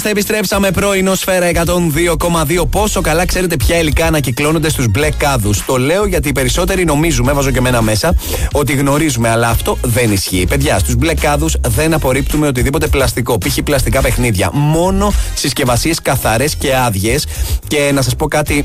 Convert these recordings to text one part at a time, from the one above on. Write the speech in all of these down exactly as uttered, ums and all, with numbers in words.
Επιστρέψαμε πρωινό Σφαίρα εκατόν δύο κόμμα δύο. Πόσο καλά ξέρετε ποια υλικά ανακυκλώνονται στους μπλε κάδους? Το λέω γιατί οι περισσότεροι νομίζουμε, βάζω και εμένα μέσα, ότι γνωρίζουμε, αλλά αυτό δεν ισχύει. Παιδιά, στους μπλε κάδους δεν απορρίπτουμε οτιδήποτε πλαστικό, π.χ. πλαστικά παιχνίδια. Μόνο συσκευασίες καθαρές και άδειες. Και να σας πω κάτι.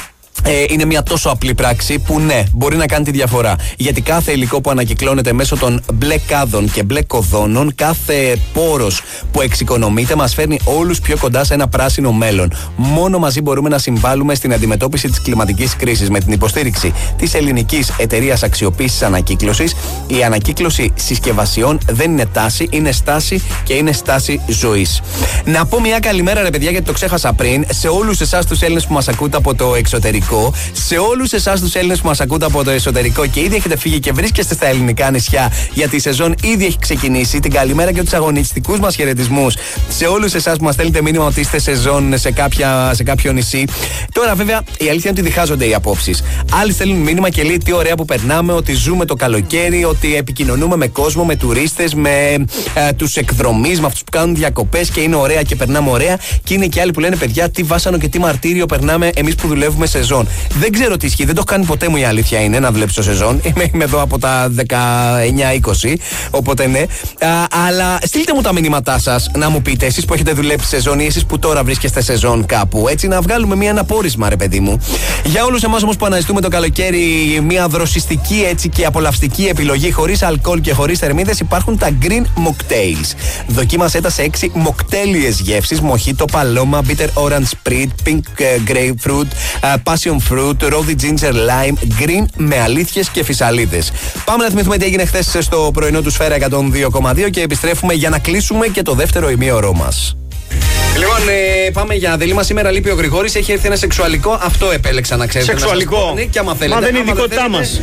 Ε, είναι μια τόσο απλή πράξη που ναι, μπορεί να κάνει τη διαφορά. Γιατί κάθε υλικό που ανακυκλώνεται μέσω των μπλε κάδων και μπλε κοδώνων, κάθε πόρος που εξοικονομείται, μας φέρνει όλους πιο κοντά σε ένα πράσινο μέλλον. Μόνο μαζί μπορούμε να συμβάλλουμε στην αντιμετώπιση της κλιματικής κρίσης. Με την υποστήριξη της ελληνικής εταιρείας αξιοποίησης ανακύκλωσης, η ανακύκλωση συσκευασιών δεν είναι τάση, είναι στάση και είναι στάση ζωής. Να πω μια καλημέρα, ρε παιδιά, γιατί το ξέχασα πριν, σε όλους εσάς τους Έλληνες που μας ακούτε από το εξωτερικό. Σε όλους εσάς τους Έλληνες που μας ακούτε από το εσωτερικό και ήδη έχετε φύγει και βρίσκεστε στα ελληνικά νησιά, γιατί η σεζόν ήδη έχει ξεκινήσει. Την καλημέρα και τους αγωνιστικούς μας χαιρετισμούς σε όλους εσάς που μας στέλνετε μήνυμα ότι είστε σεζόν σε, κάποια, σε κάποιο νησί. Τώρα, βέβαια, η αλήθεια είναι ότι διχάζονται οι απόψεις. Άλλοι στέλνουν μήνυμα και λέει τι ωραία που περνάμε, ότι ζούμε το καλοκαίρι, ότι επικοινωνούμε με κόσμο, με τουρίστες, με ε, τους εκδρομείς, με αυτούς που κάνουν διακοπές και είναι ωραία και περνάμε ωραία. Και είναι και άλλοι που λένε παιδιά, τι βάσανο και τι μαρτύριο περνάμε εμείς που δουλεύουμε σεζόν. Δεν ξέρω τι ισχύει, δεν το έχω κάνει ποτέ μου, η αλήθεια είναι, να δουλέψω σεζόν. Είμαι, είμαι εδώ από τα δεκαεννιά είκοσι, οπότε ναι. Α, αλλά στείλτε μου τα μηνύματά σας να μου πείτε, εσείς που έχετε δουλέψει σεζόν ή εσείς που τώρα βρίσκεστε σεζόν κάπου. Έτσι να βγάλουμε μια αναπόρισμα, ρε παιδί μου. Για όλους εμάς όμως που αναζητούμε το καλοκαίρι μια δροσιστική έτσι και απολαυστική επιλογή χωρίς αλκοόλ και χωρίς θερμίδες, υπάρχουν τα Green Mocktails. Δοκίμασέ τα σε έξι μοκτέλιες γεύσεις: μοχίτο, παλώμα, bitter orange sprit, pink grapefruit, passion fruit, rosy ginger lime, green με αλήθειες και φυσαλίδες. Πάμε να θυμηθούμε τι έγινε χθες στο πρωινό του Σφαίρα εκατόν δύο κόμμα δύο και επιστρέφουμε για να κλείσουμε και το δεύτερο ημίωρό μας. Λοιπόν, ε, πάμε για δελήμα. Σήμερα λείπει ο Γρηγόρης, έχει έρθει ένα σεξουαλικό. Αυτό επέλεξα να ξέρετε. Σεξουαλικό. Να ναι, και άμα θέλετε. Μα δεν είναι ειδικότητά μας.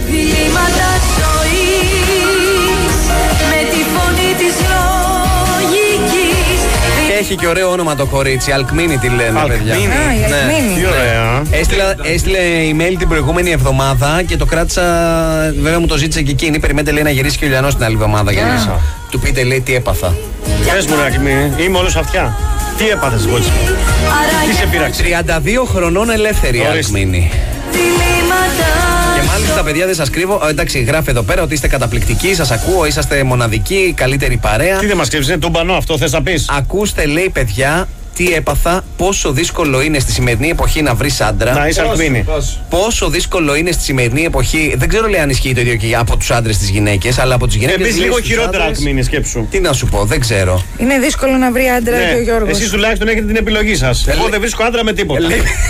Έχει και ωραίο όνομα το κορίτσι, Αλκμίνη τη λένε, παιδιά. Αλκμίνη, ναι. Τι ωραία. Έστειλα, έστειλε email την προηγούμενη εβδομάδα και το κράτησα. Βέβαια μου το ζήτησε και εκείνη. Περιμένετε, λέει, να γυρίσει και ο Λιανός την άλλη εβδομάδα. Για να του πείτε, λέει, τι έπαθα. Πες μου, Αλκμίνη, είμαι όλος αυτιά. Τι έπαθες, Βόλτς μου? Τι σε πείραξε? τριάντα δύο χρονών ελεύθερη, Αλκμίνη. Και μάλιστα, παιδιά, δεν σας κρύβω. Εντάξει, γράφει εδώ πέρα ότι είστε καταπληκτικοί, σας ακούω, είσαστε μοναδικοί, καλύτερη παρέα. Τι δεν μας κρύβεις, είναι τούμπανο αυτό, θες να πεις? Ακούστε, λέει, παιδιά, τι έπαθα, πόσο δύσκολο είναι στη σημερινή εποχή να βρεις άντρα. Να είσαι Αλκμίνη. Πόσο δύσκολο είναι στη σημερινή εποχή. Δεν ξέρω, λέει, αν ισχύει το ίδιο και από τους άντρες τις γυναίκες, αλλά από τις γυναίκες. Επίσης λίγο χειρότερα, Αλκμίνη, σκέψου. Τι να σου πω, δεν ξέρω. Είναι δύσκολο να βρει άντρα, ναι. και ο Γιώργος. Εσείς τουλάχιστον έχετε την επιλογή σας. Εγώ δεν βρίσκω άντρα με τίποτα.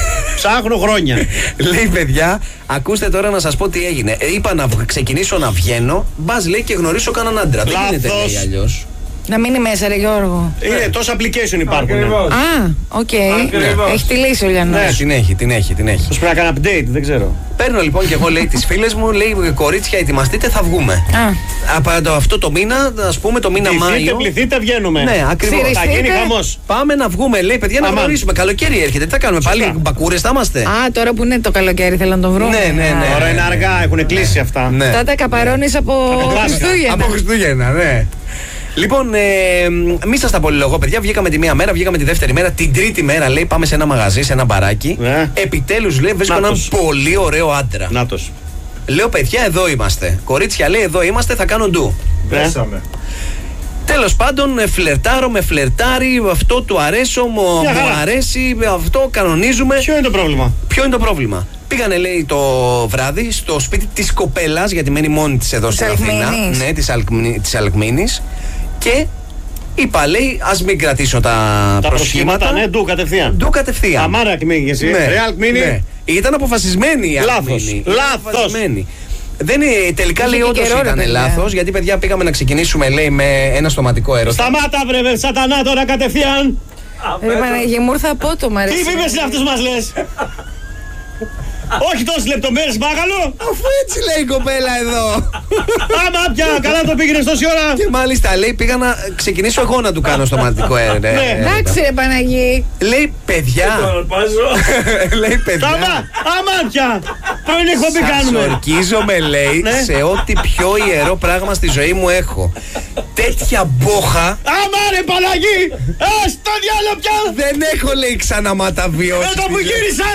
Ψάχνω χρόνια. Λέει, παιδιά, ακούστε τώρα να σας πω τι έγινε. Είπα να ξεκινήσω να βγαίνω, μπας, λέει, και γνωρίσω κανέναν άντρα. Δεν γίνεται, λέει, αλλιώς. Να μείνει μέσα, ρε Γιώργο. Είναι τόσα application υπάρχουν. Α, οκ. Έχει τη λύση ο Λιανός. Ναι, την έχει, την έχει, την έχει. Πώς πρέπει να κάνω update, δεν ξέρω. Παίρνω λοιπόν και εγώ, λέει, τις φίλες μου, λέει, κορίτσια, ετοιμαστείτε, θα βγούμε. Α. Από αυτό το μήνα, ας πούμε, το μήνα Μάιο. Πληθείτε, πληθείτε, βγαίνουμε. Ναι, ακριβώς. Θα γίνει χαμός. Πάμε να βγούμε, λέει, παιδιά, να Αμάν. γνωρίσουμε. Καλοκαίρι έρχεται, τι θα κάνουμε, πάλι μπακούρες θα είμαστε. Α, τώρα που είναι το καλοκαίρι, θέλω να τον βρω. Ναι, ναι, ναι. Τώρα είναι αργά, έχουν κλείσει αυτά. Ναι. Θα τα καπαρώνεις από Χριστούγεννα. Από Χριστούγεννα, ναι. Λοιπόν, ε, μη σας τα πολυλογώ, παιδιά. Βγήκαμε τη μία μέρα, βγήκαμε τη δεύτερη μέρα. Την τρίτη μέρα, λέει, πάμε σε ένα μαγαζί, σε ένα μπαράκι. Ναι. Επιτέλους, λέει, βρίσκω έναν πολύ ωραίο άντρα. Νάτος. Λέω, παιδιά, εδώ είμαστε. Κορίτσια, λέει, εδώ είμαστε, θα κάνω ντου. Πέσαμε. Τέλος πάντων, φλερτάρω, με φλερτάρει, αυτό του αρέσω, μου, μου αρέσει, αυτό κανονίζουμε. Ποιο είναι το πρόβλημα? Ποιο είναι το πρόβλημα? Πήγανε, λέει, το βράδυ στο σπίτι της κοπέλας, γιατί μένει μόνη της εδώ στην Αθήνα. Ναι, της, Αλκμίνη, της Αλκμίνης. Και είπα, λέει, ας μην κρατήσω τα, τα προσχήματα. προσχήματα, ναι, ντου κατευθείαν. Ντου κατευθείαν. Αμάρα Αλκμίνη και εσύ. Ναι, Ρε Αλκμίνη. Ναι. Ήταν αποφασισμένη η Αλκμίνη. Λάθος. Λάθος. Δεν είναι, τελικά, λέει, όντως ήταν λάθος, γιατί, παιδιά, πήγαμε να ξεκινήσουμε, λέει, με ένα στοματικό έρωτα. Σταμάτα, βρε σατανά, τώρα κατευθείαν. Ρε Παναγία μου, ήρθα απότομα, ρε. Τι είπες είναι αυτούς μας λες? Όχι τόσες λεπτομέρειες, παρακαλώ. Αφού έτσι λέει η κοπέλα εδώ. Άμα πια, καλά το πήγαινες τόση ώρα. Και μάλιστα λέει πήγα να ξεκινήσω εγώ να του κάνω στοματικό έρευνα. Εντάξει ρε Παναγί. Λέει παιδιά. Λέει παιδιά. Άμα, άμα πια. Πρωινή εκπομπή κάνουμε. Σας ορκίζομαι λέει σε ό,τι πιο ιερό πράγμα στη ζωή μου έχω. Τέτοια μπόχα. Άμα ρε Παναγί. Ας το διάλο πια. Δεν έχω λέει ξαναματαβιώσει. Εδώ που γύρισα.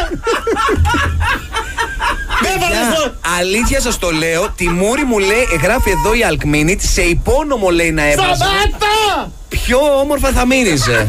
Αλήθεια σας το λέω, τη μούρη μου λέει, γράφει εδώ η Αλκμίνιτ, σε υπόνομο λέει να έβαζε. Σταμάτα! Πιο όμορφα θα μύριζε.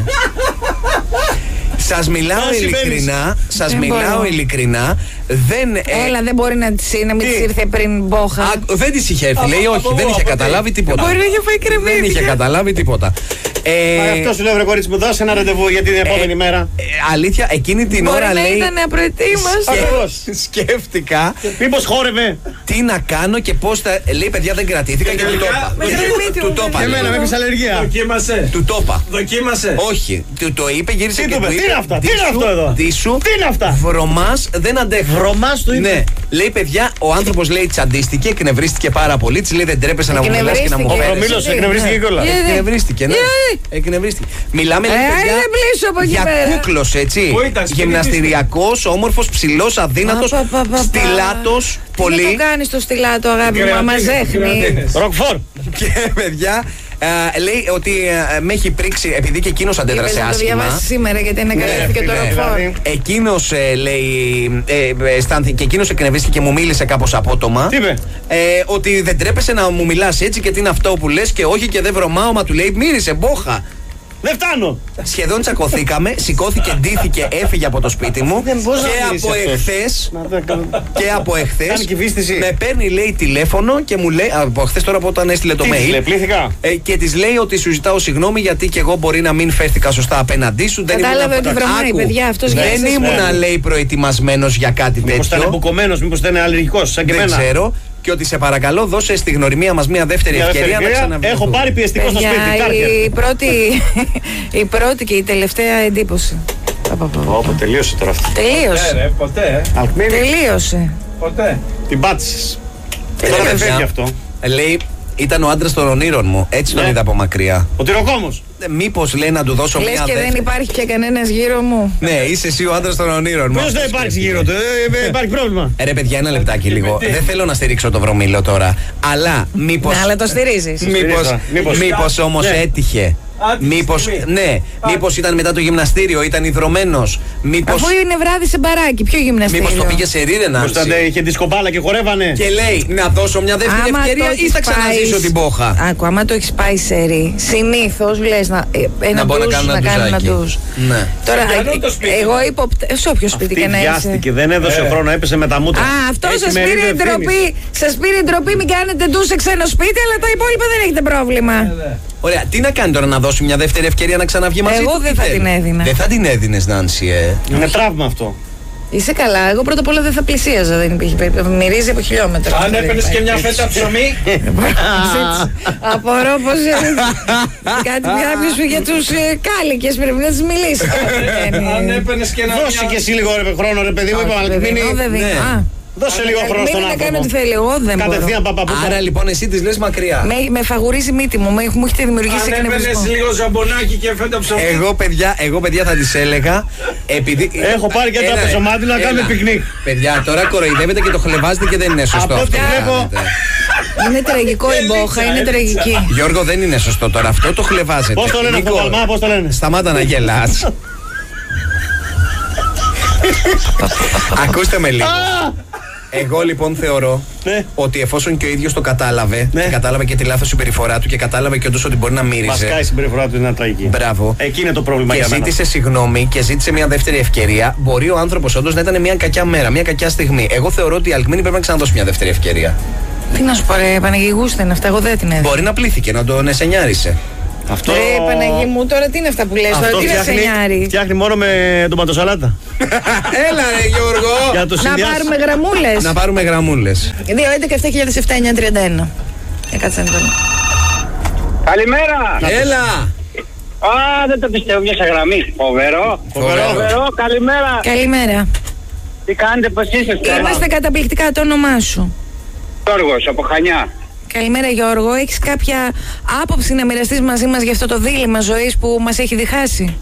Σας μιλάω Πώς ειλικρινά, σας Δεν μιλάω μπορώ. ειλικρινά, δεν... ε, Έλα, δεν μπορεί να της να μην Τι? της ήρθε πριν μπόχα. α, δεν της είχε έρθει, λέει όχι, από δεν εγώ, είχε από καταλάβει τίποτα. Μπορεί να είχε φάει κρεμμύδι. Δεν είχε καταλάβει τίποτα. Μα Ε, αυτό σου λέω βρε κορίτσι μου, δώσε ένα ραντεβού για την επόμενη μέρα. ε, αλήθεια, εκείνη την Μπορεί ώρα να λέει... ήταν απροετοίμαστο. σκε- Ακριβώς. Σκέφτηκα Μήπως χόρευε. τι να κάνω και πώς θα... Λέει παιδιά δεν κρατήθηκα και του το είπα. Με κρεμμύδι Του μου, το είπα. με Εμένα με λέει. έχεις αλλεργία. Δοκίμασε. Του το είπα. Δοκίμασε. Όχι, του το είπε, γύρισε Τι και του του είπε, τι είπε. είναι αυτά, τι είναι «Ντίσου, αυτό εδώ? ντίσου, Τι είναι αυτά?» Βρωμάς δεν αντέχω. Βρωμάς του είπε. Ναι, λέει παιδιά, ο άνθρωπος λέει τσαντίστηκε, εκνευρίστηκε πάρα πολύ. Της λέει δεν τρέπεσαι να μου μιλάς και να μου Εκνευρίστηκε. φέρεις. Προμήλωσε, Γιατί, εκνευρίστηκε ναι. κιόλας. Γιατί? Εκνευρίστηκε, ναι. Γιατί? Εκνευρίστηκε. Μιλάμε λέει, Ε, παιδιά, δεν πλήσω από εκεί για πέρα. κούκλος, έτσι. Πού ήταν, σπίτι Γυμναστηριακός, όμορφος, ψηλός, αδύνατος, Α, πα, πα, πα, πα. στυλάτος, Τι να πολύ. το κάνεις το στυλάτο αγάπη μου, άμα ζέχνει. Ροκφόρ. Και παιδιά, α, λέει ότι α, με έχει πρίξει, επειδή και εκείνος Είπες αντέδρασε να το άσχημα. διαβάσεις σήμερα γιατί είναι καλύφθηκε το ναι. ροκφόρ. Εκείνος ε, λέει, ε, αισθάνθηκε και εκείνος εκνευρίστηκε και μου μίλησε κάπως απότομα. Τι είπε? Ε, ότι δεν τρέπεσαι να μου μιλάς έτσι και τι είναι αυτό που λες και όχι και δεν βρωμάω, μα του λέει μύρισε μπόχα. Δεν φτάνω. Σχεδόν τσακωθήκαμε, σηκώθηκε, ντύθηκε, έφυγε από το σπίτι μου Δεν μπορεί να και μυρίσει από αυτός. εχθές Να δεν κάνω. και από εχθές Κάνει κυβίστηση. με παίρνει λέει τηλέφωνο και μου λέει, από εχθές τώρα από όταν έστειλε το Τι της mail λέει, πλήθηκα. ε, και της λέει ότι σου ζητάω συγγνώμη γιατί και εγώ μπορεί να μην φέρθηκα σωστά απέναντί σου. Δεν Κατάλαβε ήμουν- ότι βρωμάει, Άκου, παιδιά, αυτός δεν γύρισε ήμουνα σπίτι. λέει προετοιμασμένος για κάτι Μήπως ήταν τέτοιο. μπουκωμένος, μήπως ήταν αλλεργικός, σαν και Δεν εμένα. ξέρω. Και ότι σε παρακαλώ δώσε στη γνωριμία μας μια δεύτερη Για δεύτερη ευκαιρία να ευκαιρία, ξαναβρεθούμε. έχω πάρει πιεστικό στο Παιδιά, σπίτι. Κάρκερ. η πρώτη, η πρώτη και η τελευταία εντύπωση. Πα, πα, πα. Όπο, τελείωσε τώρα αυτό. Τελείωσε. Ρε, ποτέ, ε. Αλκμίνη, Τελείωσε. Ποτέ. την πάτησες. Ε, Τώρα δεν παιδιά, φεύγει αυτό. ε, Λέει, ήταν ο άντρας των ονείρων μου. Έτσι τον Ναι. είδα από μακριά. Ο τυροκόμος. Ε, Μήπως λέει να του δώσω Λες μια και δεν δεύτερη. υπάρχει πια κανένας γύρω μου. Ναι, είσαι εσύ ο άντρας των ονείρων μου. Ποιος δεν υπάρξει γύρω του, ε, ε, υπάρχει πρόβλημα. Ε, ρε παιδιά, ένα λεπτάκι λίγο. Δεν θέλω να στηρίξω το βρωμίλο τώρα. Αλλά μήπως. Ναι, αλλά το στηρίζεις. Μήπως, Στηρίζω. Μήπως. μήπως όμως Ναι. έτυχε. Άντε, Μήπως, στιγμή. ναι, μήπως ήταν μετά το γυμναστήριο, ήταν ιδρωμένος. Μήπως, Αφού είναι βράδυ σε μπαράκι, ποιο γυμναστήριο. μήπως το πήγε σε ρίδενα. Μήπως ήταν, είχε δισκοπάλα και χορεύανε. Και λέει να δώσω μια δεύτερη Άμα ευκαιρία το ή έχεις θα ξαναζήσω πάει- την πόχα. Άκου, άμα το έχει πάει σε ρί, συνήθω λε να. ε, Ένα Να μπορώ να ντουζ, κάνω να ένα κάνω ένα ντουζάκι. ντουζ. Ναι. Τώρα, Σε ποιανό ε, το σπίτι? εγώ υποπτε... σε όποιο σπίτι Τι και να είσαι. βιάστηκε, δεν έδωσε Ε. χρόνο, έπεσε με τα μούτρα. Α, αυτό Έχει σα πήρε μερίδιο η ευθύνης. ντροπή. Σα πήρε η ντροπή, μην κάνετε ντου σε ξένο σπίτι, αλλά τα υπόλοιπα δεν έχετε πρόβλημα. Ωραία, τι να κάνει τώρα να δώσει μια δεύτερη ευκαιρία να ξαναβγεί μαζί Εγώ του, δεν τι θα θέλει? την έδινα. Δεν θα την έδινε, Νάνση, ε. Είναι τραύμα αυτό. Είσαι καλά. Εγώ πρώτα απ' όλα δεν θα πλησίαζα. Δεν υπήρχε περίπτωση. Μυρίζει από χιλιόμετρα. Αν έπαιρνες και μια φέτα ψωμί. Απορώ πω. Κάτι κάποιο για του κάλικε πρέπει να του μιλήσει. Αν έπαιρνες και ένα. Δώσε και εσύ λίγο ρε, χρόνο, ρε παιδί μου, είπαμε Αλκμίνη. Δεν δίνω. Ναι. Α, Δώσε λίγο χρόνο στον Μην να κάνω άνθρωπο. ό,τι θέλει. Εγώ δεν μπορώ. Κατευθείαν παπαπούτα. Άρα λοιπόν εσύ τη λες μακριά. Με, με φαγουρίζει η μύτη μου. Με, μου έχετε δημιουργήσει Αν έπαιρνες εκνευρισμό. λίγο ζαμπονάκι και φέτα ψωμί. Εγώ παιδιά, εγώ παιδιά θα τη έλεγα επειδή. Έχω πάρει και Έλα, τραπεζομάτι να έλα. κάνουμε πικνίκ. Παιδιά, τώρα κοροϊδεύετε και το χλεβάζετε και δεν είναι σωστό. Από ό,τι αυτό που βλέπω- κάνετε. Είναι τραγικό η μπόχα, είναι τραγική. Γιώργο, δεν είναι σωστό τώρα αυτό, το χλεβάζετε. Πώς το λένε αυτό Νίκο, το αλμά, πώς το λένε. Σταμάτα να γελάς. Ακούστε με λίγο. Εγώ λοιπόν θεωρώ Ναι. ότι εφόσον και ο ίδιος το κατάλαβε, Ναι. και κατάλαβε και τη λάθος συμπεριφορά του και κατάλαβε και όντως ότι μπορεί να Βασικά η μύριζε. συμπεριφορά του είναι τραγική. Μπράβο. Εκεί είναι το πρόβλημα Και για μένα. ζήτησε συγγνώμη και ζήτησε μια δεύτερη ευκαιρία. Μπορεί ο άνθρωπος όντως να ήταν μια κακιά μέρα, μια κακιά στιγμή. Εγώ θεωρώ ότι η Αλκμίνη πρέπει να ξαναδώσει μια δεύτερη ευκαιρία. Τι να σου πω, ρε Παναγί, γούστα είναι αυτά. Εγώ δεν την έδινα. Μπορεί να πλήθηκε, να τον εσενιάρισε. Αυτό... Ρε Παναγί μου, τώρα τι είναι αυτά που λες, τώρα Αυτό τι είναι φτιάχνει, σενιάρι. φτιάχνει μόνο με τον πατοσαλάτα. Έλα ρε Γιώργο! Για να το Να συνδυάσει. πάρουμε γραμμούλες. Να πάρουμε γραμμούλες. δύο έντεκα επτά χιλιάδες επτά εννιά τριάντα ένα. Ε, κάτσε να το δω. Καλημέρα! Έλα! Α, δεν το πιστεύω, μια γραμμή. Φοβερό. Φοβερό. Φοβερό, καλημέρα. Καλημέρα. Τι κάνετε, πώς είστε? Είμαστε καταπληκτικά, το όνομά σου? Γιώργος, από Χανιά. Καλημέρα Γιώργο, έχεις κάποια άποψη να μοιραστείς μαζί μας για αυτό το δίλημμα ζωής που μας έχει διχάσει?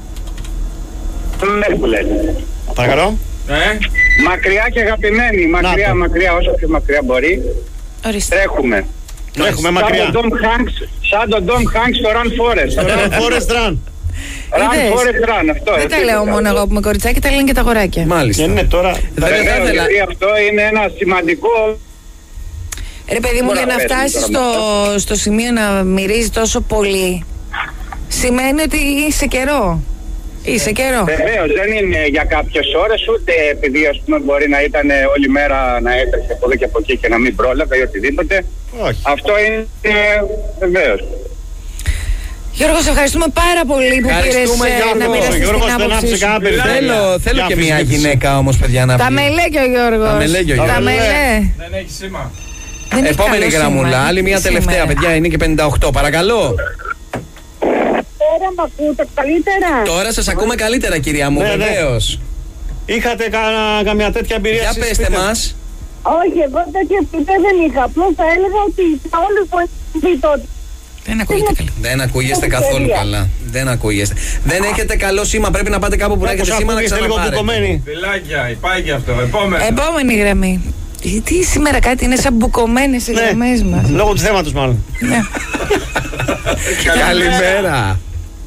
Ναι, που λέτε. Παρακαλώ. Ε? Μακριά και αγαπημένοι, μακριά, μακριά, όσο πιο μακριά μπορεί. Ορίστε. Τρέχουμε. Τρέχουμε μακριά. Σαν τον Tom Hanks, σαν τον Tom Hanks στο Run Forest. Run Forest Run. Run Είδες? Forest Run, αυτό. Δεν τα λέω μόνο εγώ που είμαι κοριτσάκι, τα λένε και τα αγοράκια. Μάλιστα. Είναι τώρα. Δεν θα Βεβαίως, ήθελα. γιατί αυτό είναι ένα σημαντικό. Ρε παιδί μου, Μπορεί για να να πέσει φτάσεις τώρα στο, στο σημείο να μυρίζει τόσο πολύ, σημαίνει ότι είσαι καιρό. Είσαι καιρό. Βεβαίως, δεν είναι για κάποιες ώρες, ούτε επειδή ας πούμε μπορεί να ήταν όλη μέρα να έτρεχε από εδώ και από εκεί και να μην πρόλαβε ή οτιδήποτε. Όχι. Αυτό είναι βεβαίως. Γιώργο, σε ευχαριστούμε πάρα πολύ που πήρες Ευχαριστούμε, ε, Γιώργο. να μοιραστείς Γιώργος, την δεν άποψή άφησε σου. κανένα περιθώριο. Θέλω, θέλω Για και μια αμφισβήτηση. γυναίκα όμως, παιδιά, να Τα βγει. μελέ και ο Γιώργος. Τα μελέ και ο Τα Γιώργος. μελέ. Δεν έχει σήμα. Δεν έχει Επόμενη καλό γραμμούλα, σήμα. άλλη μια τελευταία, Σήμερα. παιδιά, είναι και πενήντα οκτώ. Παρακαλώ. Τώρα μ' ακούτε καλύτερα? Τώρα σας ακούμε καλύτερα, κυρία μου, Ναι, ναι. βεβαίως. Είχατε κα- καμιά τέτοια εμπειρία? Για εσείς, πέστε πείτε. μας. Όχι, εγώ τέτοια πείτε δεν είχα. Απλώς θα έλεγα ότι όλους που έχει πει τότε. Δεν ακούγεται καλά. Δεν ακούγεστε Έχω καθόλου ευκαιρία. καλά. Δεν ακούγεστε. Δεν έχετε καλό σήμα. Πρέπει να πάτε κάπου που να έχετε Όπως σήμα να ακούγεστε λίγο ξαναπάρετε. μπουκωμένοι. Φιλάκια, υπάρχει και αυτό. Επόμενο. Επόμενη γραμμή. Τι, τι σήμερα κάτι είναι σαν μπουκωμένες οι Ναι. γραμμές μας. Λόγω του θέματος μάλλον. Ναι. Καλημέρα.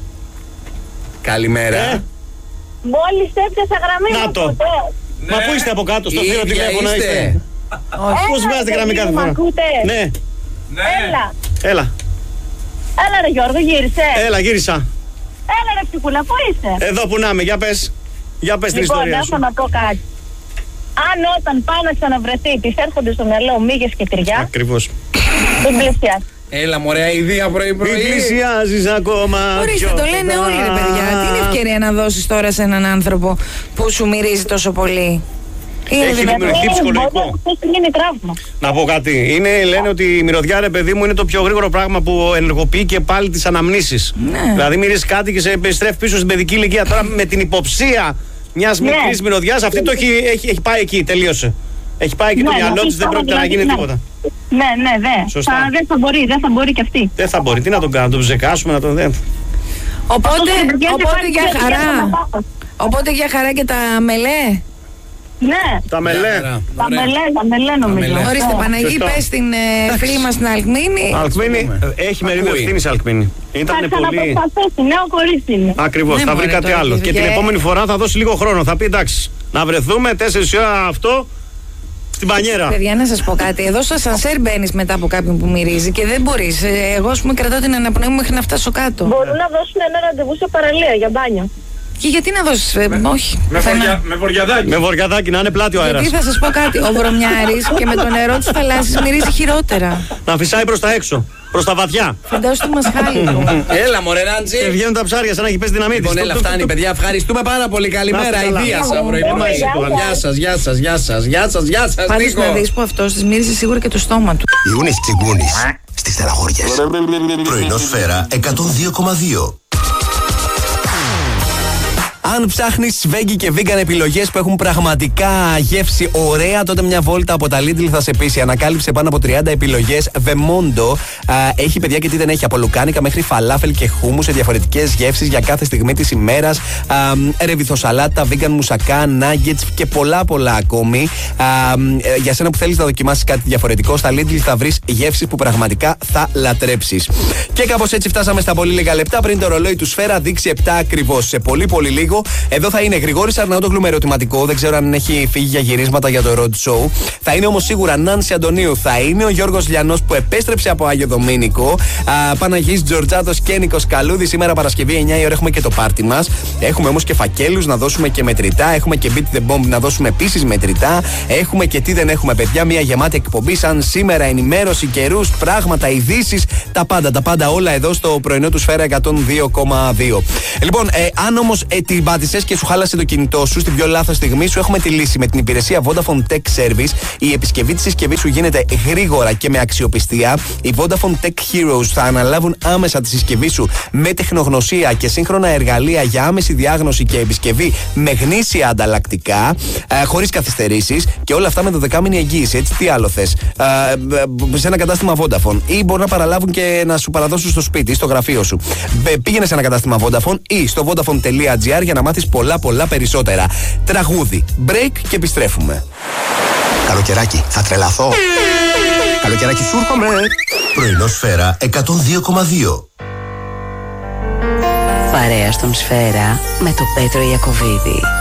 Καλημέρα. Ε, Μόλις έπιασα γραμμή Να μου το. ποτέ. Μα πού είστε από κάτω, στο Η θύρο ίδια τηλέφωνο είστε. είστε? Πώς Έλα, βγάζετε ρε, γραμμή κάθε παιδί μου, φορά? ακούτε? Ναι, Ναι. Έλα. έλα, Έλα ρε Γιώργο, γύρισε. έλα γύρισα. Έλα ρε ψυχούλα, πού είσαι? Εδώ που να είμαι, για πες. Για πες την Λοιπόν, ιστορία έχω σου. να πω κάτι. Αν όταν πάει να ξαναβρεθεί της έρχονται στο μυαλό μύγες και τυριά, Ακριβώς. δεν πλησιάζει. Έλα, μωρέ, ιδέα Μην πρωί-πρωί. πλησιάζεις ακόμα. Ορίστε, πιο το λένε κοντά. όλοι ρε παιδιά. Τι είναι ευκαιρία να δώσεις τώρα σε έναν άνθρωπο που σου μυρίζει τόσο πολύ? Είναι Έχει δυνατόν? δημιουργηθεί ψυχολογικό. Μπορεί να γίνει τραύμα. Να πω κάτι. Είναι, λένε ότι η μυρωδιά, ρε παιδί μου, είναι το πιο γρήγορο πράγμα που ενεργοποιεί και πάλι τις αναμνήσεις. Ναι. Δηλαδή, μυρίζει κάτι και σε επιστρέφει πίσω στην παιδική ηλικία. Τώρα με την υποψία μιας Ναι. μικρής μυρωδιάς, αυτή το έχει, έχει, έχει πάει εκεί, τελείωσε. Έχει πάει εκεί το Ναι, μυαλό ναι, της, δεν ναι, πρόκειται να ναι, γίνει ναι. τίποτα. Ναι, ναι, δε. Σωστά. Θα, δεν θα μπορεί, δεν θα μπορεί και αυτή. Δεν θα μπορεί. Τι να τον κάνω, να τον ψεκάσουμε, να τον. Δεν. Οπότε, Αυτό το παιδιά οπότε πάλι για δεν χαρά. θα τα πάω. Οπότε για χαρά και τα μελέ. Ναι, Τα μελέ. τα μελέ, τα μελέ νομίζω. μελέ. Ορίστε, Παναγί, Σωστό. πες την ε, φίλη μας την Αλκμίνη. Αλκμίνη, έχει μερίδιο Ακούει. ευθύνη Αλκμίνη. Θα Ήταν πολύ. ξαναπροσπαθήσει, νέο κορίτσι είναι. Ακριβώς, Ναι, θα βρει μωρέ, κάτι τώρα, άλλο. και- Και την επόμενη φορά θα δώσει λίγο χρόνο. Θα πει εντάξει, να βρεθούμε τέσσερις ώρα αυτό στην πανιέρα. Παιδιά, να σας πω κάτι. Εδώ στο ασανσέρ μπαίνεις μετά από κάποιον που μυρίζει και δεν μπορείς. Ε, Εγώ, ας πούμε, κρατάω την αναπνοή μου μέχρι να φτάσω κάτω. Μπορούν να δώσουν ένα ραντεβού σε παραλία για μπάνιο. Και γιατί να δώσεις, ε, όχι. Με, πουθενά. βορια, με βοριαδάκι. Με βοριαδάκι να είναι πλάτη ο αέρας. Γιατί θα σας πω κάτι. Ο βρωμιάρης και με το νερό της θαλάσσης μυρίζει χειρότερα. Να φυσάει προς τα έξω, προς τα βαθιά. Φαντάσου το μασχάλικο. Έλα, μωρέ, Ράντζι. Και βγαίνουν τα ψάρια σαν να έχει πέσει δυναμίτη. Λοιπόν, έλα, φτάνει, παιδιά. Ευχαριστούμε πάρα πολύ. Καλημέρα. Να είστε καλά. Ιδία σα, Γεια πρωί-πρωί. σας. Γεια σα, γεια σα, γεια σα, γεια σα, γεια σα. Πάντως να δεις που αυτός της μύριζε σίγουρα και το στόμα του. Ιούνις Τσιγκούνης στις Στεναχώριες. Πρωινός Σφαίρα εκατόν δύο κόμμα δύο. Αν ψάχνεις βέγγι και vegan επιλογές που έχουν πραγματικά γεύση ωραία, τότε μια βόλτα από τα Lidl θα σε πείσει. Ανακάλυψε πάνω από τριάντα επιλογές. Vemondo έχει, παιδιά, και τι δεν έχει, από λουκάνικα μέχρι φαλάφελ και χούμου σε διαφορετικές γεύσεις για κάθε στιγμή της ημέρας. Ρεβιθοσαλάτα, vegan μουσακά, nuggets και πολλά πολλά ακόμη. Α, ε, για σένα που θέλεις να δοκιμάσεις κάτι διαφορετικό, στα Lidl θα βρεις γεύσεις που πραγματικά θα λατρέψεις. Και κάπως έτσι φτάσαμε στα πολύ λίγα λεπτά πριν το ρολόι του Σφαίρα δείξει επτά ακριβώς. Σε πολύ πολύ λίγο. Εδώ θα είναι Γρηγόρης Αρναούτογλου με ερωτηματικό. Δεν ξέρω αν έχει φύγει για γυρίσματα για το Road Show. Θα είναι όμως σίγουρα Νάνση Αντωνίου. Θα είναι ο Γιώργος Λιανός που επέστρεψε από Άγιο Δομήνικο. Παναγής Τζορτζάτος και Νίκος Καλούδη. Σήμερα Παρασκευή εννιά η ώρα έχουμε και το πάρτι μας. Έχουμε όμως και φακέλους να δώσουμε και μετρητά. Έχουμε και Beat the Bomb να δώσουμε επίσης μετρητά. Έχουμε και τι δεν έχουμε, παιδιά. Μια γεμάτη εκπομπή σαν σήμερα. Ενημέρωση, καιρούς, πράγματα, ειδήσεις. Τα πάντα, τα πάντα όλα εδώ στο πρωινό του Σφαίρα εκατόν δύο κόμμα δύο. Λοιπόν, ε, αν όμως ε, την πάτησες και σου χάλασε το κινητό σου στην πιο λάθος στιγμή σου, έχουμε τη λύση. Με την υπηρεσία Vodafone Tech Service, η επισκευή της συσκευής σου γίνεται γρήγορα και με αξιοπιστία. Οι Vodafone Tech Heroes θα αναλάβουν άμεσα τη συσκευή σου με τεχνογνωσία και σύγχρονα εργαλεία για άμεση διάγνωση και επισκευή με γνήσια ανταλλακτικά, ε, χωρίς καθυστερήσεις και όλα αυτά με δωδεκάμηνη εγγύηση. Έτσι, τι άλλο θες? Ε, σε ένα κατάστημα Vodafone, ή μπορεί να παραλάβουν και να σου παραδώσουν στο σπίτι, στο γραφείο σου. Πήγαινε σε ένα κατάστημα Vodafone ή στο vodafone.gr για να μάθεις πολλά πολλά περισσότερα. Τραγούδι, break και επιστρέφουμε. Καλοκαιράκι, θα τρελαθώ. Καλοκαιράκι, σου έρχομαι. Πρωινό Σφαίρα εκατόν δύο κόμμα δύο. Παρέα στον Σφαίρα με τον Πέτρο Ιακωβίδη.